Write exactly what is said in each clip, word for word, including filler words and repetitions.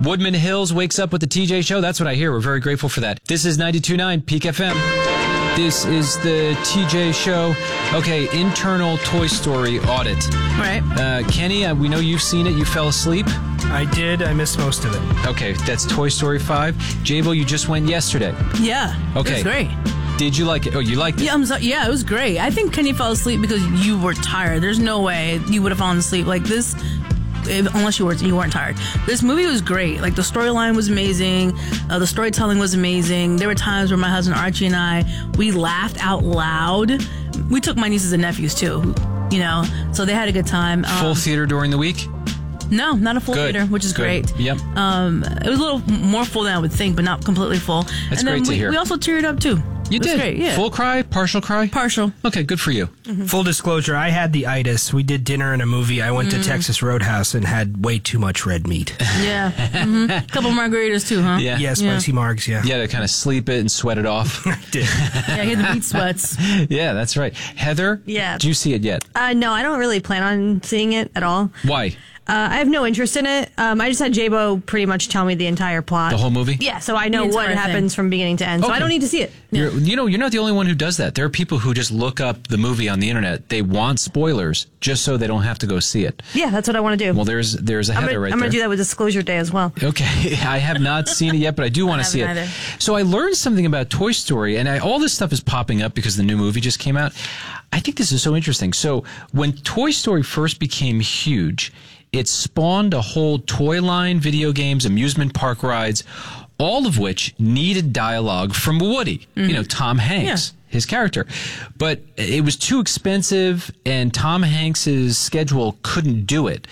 Woodman Hills wakes up with the T J Show. That's what I hear. We're very grateful for that. This is ninety-two point nine Peak F M. This is the T J Show. Okay, internal Toy Story audit. Right. Uh, Kenny, uh, we know you've seen it. You fell asleep. I did. I missed most of it. Okay, that's Toy Story five. Jabo, you just went yesterday. Yeah. Okay. It was great. Did you like it? Oh, you liked it? Yeah, I'm so, yeah, it was great. I think Kenny fell asleep because you were tired. There's no way you would have fallen asleep like this. If, unless you, were, you weren't tired. This movie was great. Like, the storyline was amazing. Uh, the storytelling was amazing. There were times where my husband Archie and I, we laughed out loud. We took my nieces and nephews, too, you know, so they had a good time. Um, Full theater during the week? No, not a full Good. theater, which is Good. great. Yep. Um, it was a little more full than I would think, but not completely full. That's and then great to we, hear. We also teared up, too. You it was did? Great, yeah. Full cry? Partial cry? Partial. Okay, good for you. Mm-hmm. Full disclosure, I had the itis. We did dinner and a movie. I went Mm. to Texas Roadhouse and had way too much red meat. Yeah. Mm-hmm. A couple margaritas, too, huh? Yeah. Yeah, spicy Yeah. margs, yeah. You had to kind of sleep it and sweat it off. I did. Yeah, he had the meat sweats. Yeah, that's right. Heather? Yeah. Did you see it yet? Uh, no, I don't really plan on seeing it at all. Why? Uh, I have no interest in it. Um, I just had Jabo pretty much tell me the entire plot. The whole movie? Yeah, so I know The what entire happens thing. from beginning to end. So Okay. I don't need to see it. You're, you know, you're not the only one who does that. There are people who just look up the movie on the internet. They want spoilers just so they don't have to go see it. Yeah, that's what I want to do. Well, there's there's a I'm Heather gonna, right I'm there. gonna do that with Disclosure Day as well. Okay, I have not seen it yet, but I do want to see it. haven't either. So I learned something about Toy Story, and I, all this stuff is popping up because the new movie just came out. I think this is so interesting. So when Toy Story first became huge, it spawned a whole toy line, video games, amusement park rides, all of which needed dialogue from Woody, you know, Tom Hanks. Yeah. His character. But it was too expensive, and Tom Hanks's schedule couldn't do it.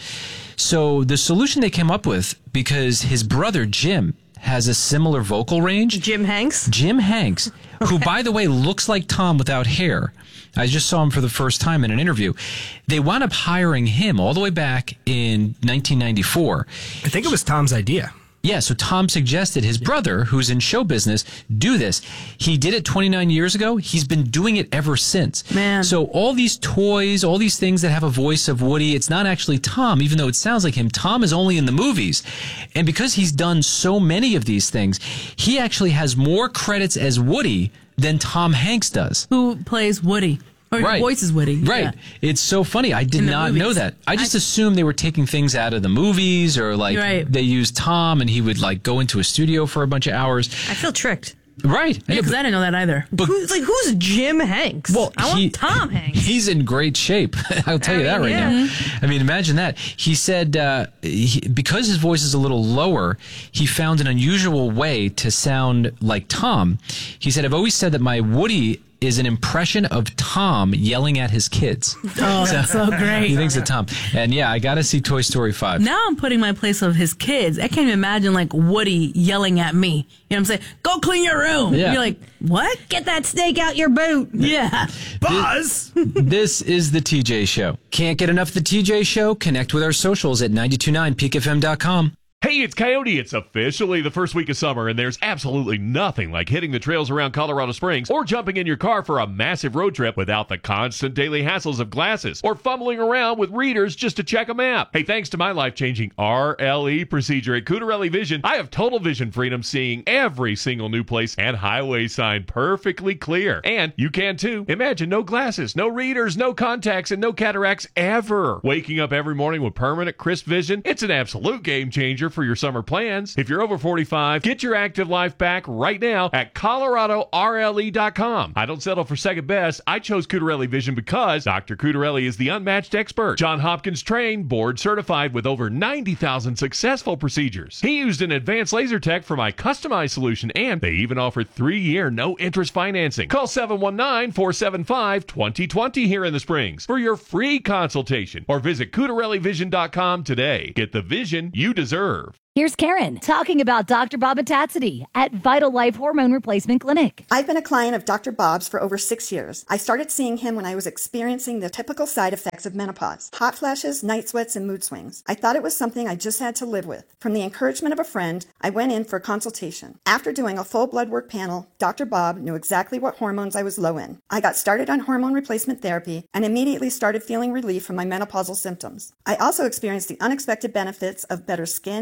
So the solution they came up with, because his brother Jim has a similar vocal range. Jim Hanks? Jim Hanks, who, by the way, looks like Tom without hair. I just saw him for the first time in an interview. They wound up hiring him all the way back in nineteen ninety-four. I think it was Tom's idea. Yeah, so Tom suggested his brother, who's in show business, do this. He did it twenty-nine years ago. He's been doing it ever since. Man. So all these toys, all these things that have a voice of Woody, it's not actually Tom, even though it sounds like him. Tom is only in the movies. And because he's done so many of these things, he actually has more credits as Woody than Tom Hanks does. Who plays Woody? Or Right. voices Woody. Right. Yeah. It's so funny. I did In the not movies. know that. I just assumed they were taking things out of the movies, or like Right. they used Tom and he would like go into a studio for a bunch of hours. I feel tricked. Right. Yeah, Yeah, because but- I didn't know that either. but- Who's like who's Jim Hanks? Well, I want he- Tom Hanks. He's in great shape. I'll tell you I that mean, right yeah. now. I mean, imagine that. He said uh, he, because his voice is a little lower, he found an unusual way to sound like Tom. He said, "I've always said that my Woody is an impression of Tom yelling at his kids." Oh, that's so great. He thinks of Tom. And yeah, I got to see Toy Story five. Now I'm putting my place of his kids. I can't even imagine like Woody yelling at me. You know what I'm saying? Go clean your room. Yeah. You're like, what? Get that snake out your boot. Yeah. Buzz! This is the T J Show. Can't get enough of the T J Show? Connect with our socials at nine two nine peak f m dot com. Hey, it's Coyote. It's officially the first week of summer, and there's absolutely nothing like hitting the trails around Colorado Springs or jumping in your car for a massive road trip without the constant daily hassles of glasses or fumbling around with readers just to check a map. Hey, thanks to my life-changing R L E procedure at Cutarelli Vision, I have total vision freedom, seeing every single new place and highway sign perfectly clear. And you can too. Imagine no glasses, no readers, no contacts, and no cataracts ever. Waking up every morning with permanent crisp vision, it's an absolute game changer for your summer plans. If you're over forty-five, get your active life back right now at Colorado R L E dot com. I don't settle for second best. I chose Cutarelli Vision because Doctor Cutarelli is the unmatched expert. John Hopkins trained, board certified with over ninety thousand successful procedures. He used an advanced laser tech for my customized solution, and they even offer three-year no-interest financing. Call seven one nine, four seven five, two zero two zero here in the Springs for your free consultation, or visit Cutarelli Vision dot com today. Get the vision you deserve. Here's Karen talking about Doctor Bob Metaxity at Vital Life Hormone Replacement Clinic. I've been a client of Doctor Bob's for over six years. I started seeing him when I was experiencing the typical side effects of menopause: hot flashes, night sweats, and mood swings. I thought it was something I just had to live with. From the encouragement of a friend, I went in for a consultation. After doing a full blood work panel, Doctor Bob knew exactly what hormones I was low in. I got started on hormone replacement therapy and immediately started feeling relief from my menopausal symptoms. I also experienced the unexpected benefits of better skin, hair,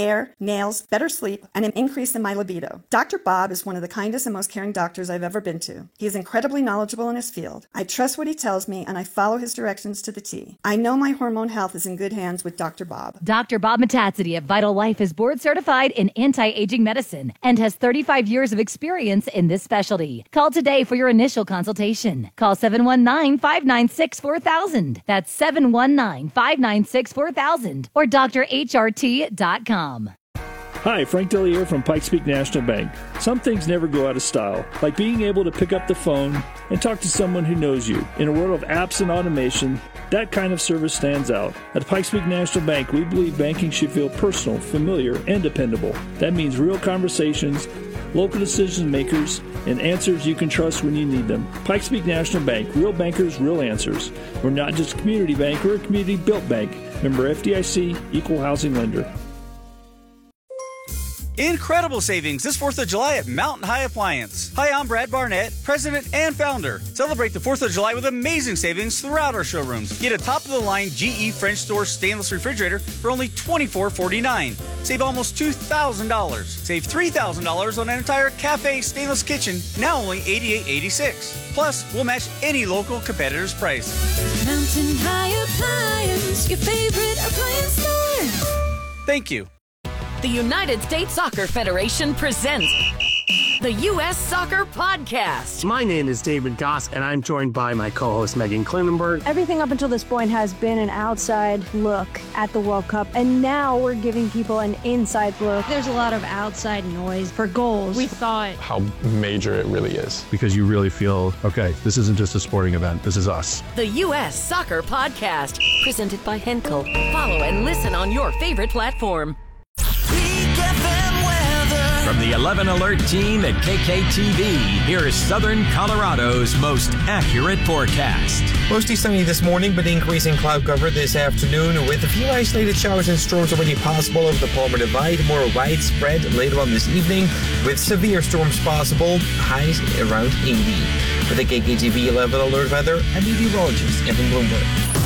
hair, nails, better sleep, and an increase in my libido. Doctor Bob is one of the kindest and most caring doctors I've ever been to. He is incredibly knowledgeable in his field. I trust what he tells me, and I follow his directions to the T. I know my hormone health is in good hands with Doctor Bob. Doctor Bob Metatsity at Vital Life is board certified in anti-aging medicine and has thirty-five years of experience in this specialty. Call today for your initial consultation. Call seven one nine, five nine six, four thousand. That's seven one nine, five nine six, four thousand or D R H R T dot com. Hi, Frank Dellier from Pikes Peak National Bank. Some things never go out of style, like being able to pick up the phone and talk to someone who knows you. In a world of apps and automation, that kind of service stands out. At Pikes Peak National Bank, we believe banking should feel personal, familiar, and dependable. That means real conversations, local decision makers, and answers you can trust when you need them. Pikes Peak National Bank, real bankers, real answers. We're not just a community bank, we're a community-built bank. Member F D I C, Equal Housing Lender. Incredible savings this fourth of July at Mountain High Appliance. Hi, I'm Brad Barnett, president and founder. Celebrate the fourth of July with amazing savings throughout our showrooms. Get a top-of-the-line G E French door stainless refrigerator for only twenty-four forty-nine. Save almost two thousand dollars. Save three thousand dollars on an entire cafe stainless kitchen, now only eighty-eight eighty-six. Plus, we'll match any local competitor's price. Mountain High Appliance, your favorite appliance store. Thank you. The United States Soccer Federation presents the U S Soccer Podcast. My name is David Goss, and I'm joined by my co-host Megan Klinenberg. Everything up until this point has been an outside look at the World Cup, and now we're giving people an inside look. There's a lot of outside noise for goals. We thought how major it really is. Because you really feel, okay, this isn't just a sporting event, this is us. The U S Soccer Podcast, presented by Henkel. Follow and listen on your favorite platform. From the eleven Alert team at K K T V, here is Southern Colorado's most accurate forecast. Mostly sunny this morning, but increasing cloud cover this afternoon with a few isolated showers and storms already possible over the Palmer Divide. More widespread later on this evening with severe storms possible, highs around eighty. For the K K T V eleven Alert weather, I'm meteorologist Evan Bloomberg.